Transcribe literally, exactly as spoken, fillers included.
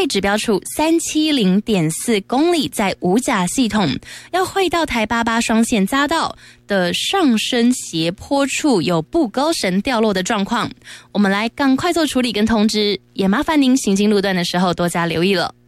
在指标处三七零点四公里，在五甲系统要会到台八八双线匝道的上升斜坡处有布钩绳掉落的状况，我们来赶快做处理跟通知，也麻烦您行经路段的时候多加留意了。